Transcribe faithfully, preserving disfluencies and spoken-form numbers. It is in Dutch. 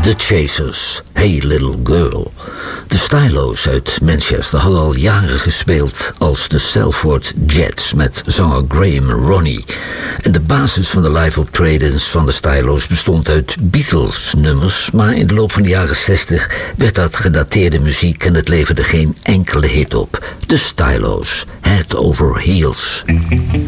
The Chasers, Hey Little Girl. De Stylos uit Manchester hadden al jaren gespeeld als de Salford Jets met zanger Graham Ronnie. En de basis van de live optredens van de Stylos bestond uit Beatles-nummers, maar in de loop van de jaren zestig werd dat gedateerde muziek en het leverde geen enkele hit op. De Stylos, Head Over Heels.